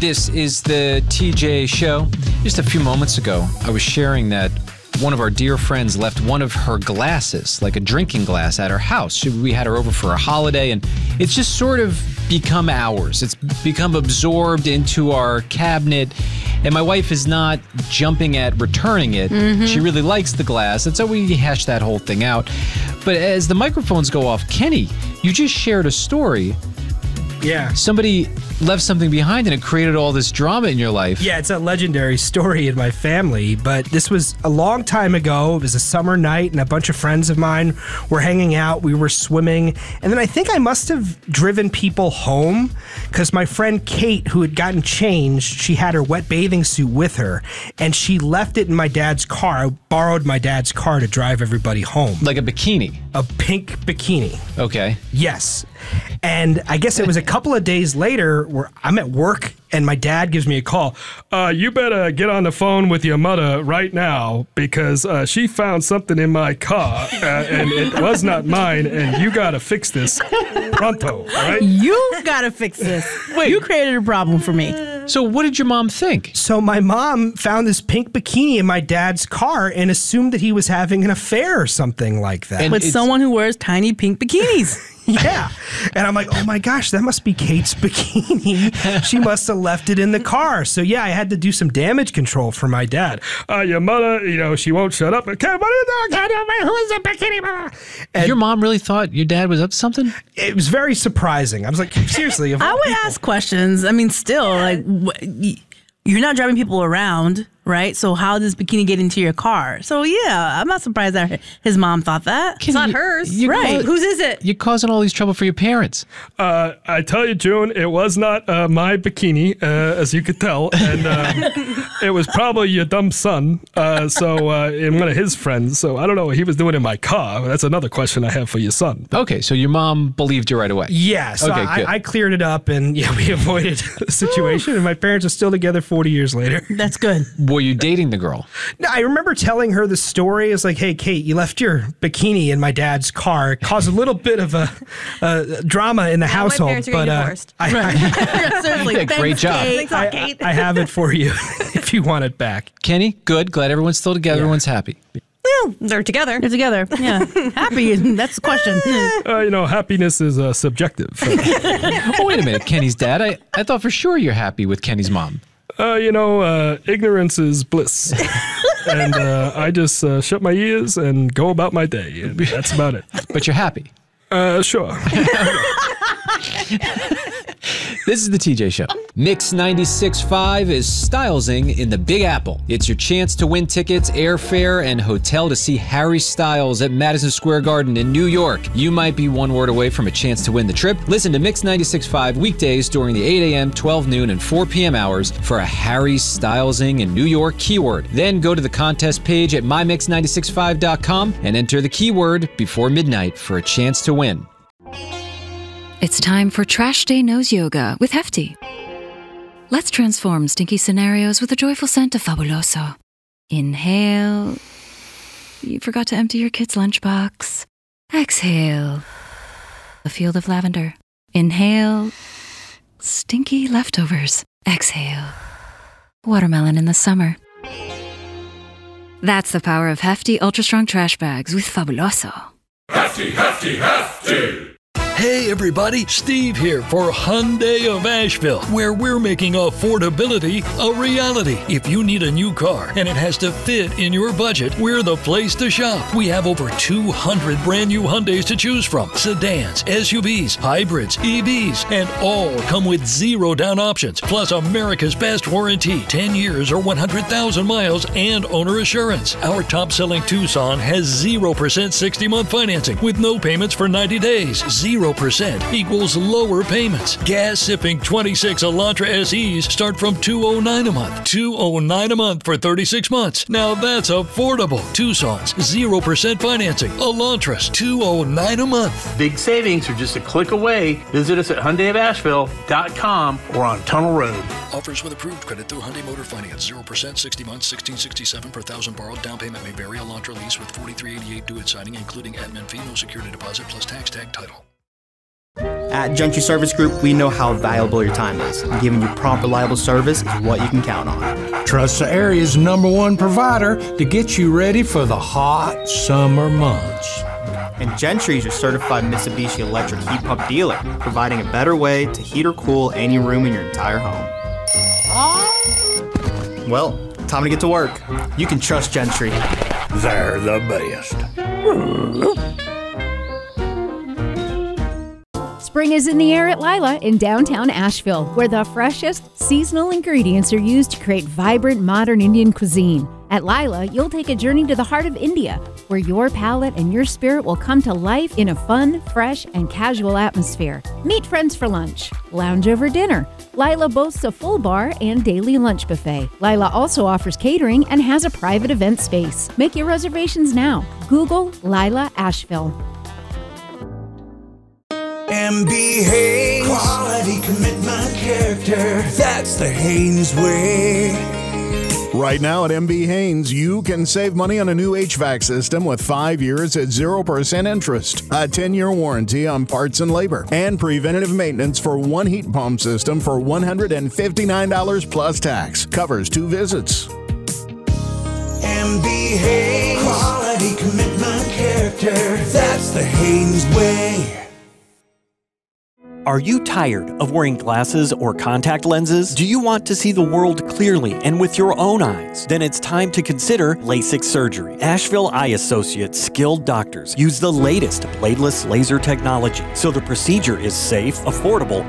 This is the TJ Show. Just a few moments ago, I was sharing that one of our dear friends left one of her glasses, like a drinking glass, at her house. We had her over for a holiday, and it's just sort of become ours. It's become absorbed into our cabinet, and my wife is not jumping at returning it. She really likes the glass, and so we hashed that whole thing out. But as the microphones go off, Kenny, you just shared a story. Yeah. Somebody left something behind and it created all this drama in your life. Yeah, it's a legendary story in my family, but this was a long time ago. It was a summer night, and a bunch of friends of mine were hanging out. We were swimming, and then I think I must have driven people home because my friend Kate, who had gotten changed, she had her wet bathing suit with her, and she left it in my dad's car. I borrowed my dad's car to drive everybody home. Like a bikini. A pink bikini. Okay. Yes. And I guess it was a couple of days later where I'm at work and my dad gives me a call. You better get on the phone with your mother right now because she found something in my car and it was not mine, and you got to fix this pronto, all right? You got to fix this. Wait. You created a problem for me. So what did your mom think? So my mom found this pink bikini in my dad's car and assumed that he was having an affair or something like that. And With it's- someone who wears tiny pink bikinis. Yeah. And I'm like, oh my gosh, that must be Kate's bikini. She must have left it in the car. So yeah, I had to do some damage control for my dad. Your mother, she won't shut up. Okay, what are you doing? Who's the bikini mama? And Your mom really thought your dad was up to something? it was very surprising. I was like, seriously. Of I all would people. ask questions. I mean, still, like, you're not driving people around, right? So how does bikini get into your car? So yeah, I'm not surprised that his mom thought that. It's not hers. Right. Whose is it? You're causing all these trouble for your parents. I tell you, June, it was not my bikini, as you could tell, and it was probably your dumb son. And one of his friends. So I don't know what he was doing in my car. That's another question I have for your son. Okay, so your mom believed you right away. Yes, Okay, good. I cleared it up, and yeah, we avoided the situation. And my parents are still together 40 years later. That's good. Were you dating the girl? No, I remember telling her the story. It's like, hey, Kate, you left your bikini in my dad's car. It caused a little bit of a drama in the household. My parents are getting but divorced. Seriously, Yeah, great thanks, job. Kate. Thanks a lot, Kate. I have it for you if you want it back. Kenny, good. Glad everyone's still together. Everyone's happy. Well, they're together. They're together. Yeah. Happy. That's the question. Happiness is subjective. Oh, wait a minute. Kenny's dad. I thought for sure you're happy with Kenny's mom. Ignorance is bliss. And I just shut my ears and go about my day. And that's about it. But you're happy. Sure. This is the TJ Show. Mix 96.5 is Stylesing in the Big Apple. It's your chance to win tickets, airfare, and hotel to see Harry Styles at Madison Square Garden in New York. You might be one word away from a chance to win the trip. Listen to Mix 96.5 weekdays during the 8 a.m., 12 noon, and 4 p.m. hours for a Harry Stylesing in New York keyword. Then go to the contest page at mymix965.com and enter the keyword before midnight for a chance to win. It's time for Trash Day Nose Yoga with Hefty. Let's transform stinky scenarios with a joyful scent of Fabuloso. Inhale. You forgot to empty your kid's lunchbox. Exhale. A field of lavender. Inhale. Stinky leftovers. Exhale. Watermelon in the summer. That's the power of Hefty Ultra Strong Trash Bags with Fabuloso. Hefty, hefty, hefty! Hey everybody, Steve here for Hyundai of Asheville, where we're making affordability a reality. If you need a new car and it has to fit in your budget, we're the place to shop. We have over 200 brand new Hyundais to choose from. Sedans, SUVs, hybrids, EVs, and all come with 0 down options, plus America's best warranty, 10 years or 100,000 miles and owner assurance. Our top-selling Tucson has 0% 60-month financing with no payments for 90 days. 0% equals lower payments. Gas-sipping 26 Elantra SEs start from $209 a month. $209 a month for 36 months. Now that's affordable. Tucson's 0% financing. Elantras $209 a month. Big savings are just a click away. Visit us at HyundaiofAsheville.com or on Tunnel Road. Offers with approved credit through Hyundai Motor Finance. 0% 60 months, $1,667 per thousand borrowed. Down payment may vary. Elantra lease with $43.88 due at signing, including admin fee, no security deposit, plus tax tag title. At Gentry Service Group, we know how valuable your time is, and giving you prompt, reliable service is what you can count on. Trust the area's #1 provider to get you ready for the hot summer months. And Gentry is your certified Mitsubishi electric heat pump dealer, providing a better way to heat or cool any room in your entire home. Well, time to get to work. You can trust Gentry. They're the best. Spring is in the air at Lila in downtown Asheville, where the freshest seasonal ingredients are used to create vibrant modern Indian cuisine. At Lila, you'll take a journey to the heart of India, where your palate and your spirit will come to life in a fun, fresh, and casual atmosphere. Meet friends for lunch, lounge over dinner. Lila boasts a full bar and daily lunch buffet. Lila also offers catering and has a private event space. Make your reservations now. Google Lila Asheville. MB Haynes. Quality, commitment, character. That's the Haynes way. Right now at MB Haynes, you can save money on a new HVAC system with 5 years at 0% interest, a 10-year warranty on parts and labor, and preventative maintenance for one heat pump system for $159 plus tax. Covers 2 visits. MB Haynes. Quality, commitment, character. That's the Haynes way. Are you tired of wearing glasses or contact lenses? Do you want to see the world clearly and with your own eyes? Then it's time to consider LASIK surgery. Asheville Eye Associates skilled doctors use the latest bladeless laser technology, so the procedure is safe, affordable,